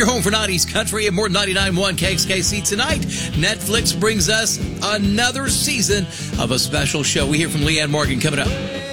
your home for 90s country and more 99.1 KXKC. Tonight, Netflix brings us another season of a special show. We hear from Leanne Morgan coming up.